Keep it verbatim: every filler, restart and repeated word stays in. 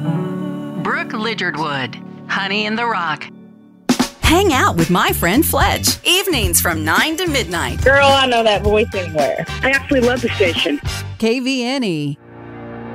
Brooke Lidgerwood, Honey in the Rock. Hang out with my friend Fletch. Evenings from nine to midnight. Girl, I know that voice anywhere. I absolutely love the station. K V N E.